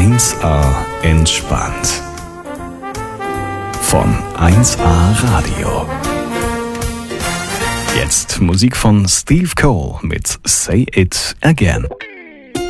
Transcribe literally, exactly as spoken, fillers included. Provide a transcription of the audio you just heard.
eins A entspannt. Von eins A Radio. Jetzt Musik von Steve Cole mit Say It Again.